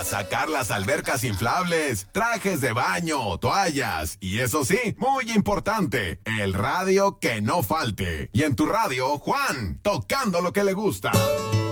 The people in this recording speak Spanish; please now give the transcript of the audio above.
para sacar las albercas inflables, trajes de baño, toallas y eso sí, muy importante, el radio que no falte. Y en tu radio, Juan, tocando lo que le gusta.